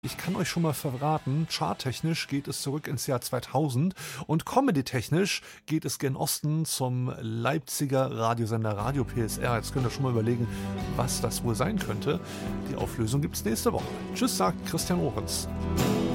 Ich kann euch schon mal verraten, charttechnisch geht es zurück ins Jahr 2000 und comedy-technisch geht es gen Osten zum Leipziger Radiosender Radio PSR. Jetzt könnt ihr schon mal überlegen, was das wohl sein könnte. Die Auflösung gibt's nächste Woche. Tschüss, sagt Christian Ohrens.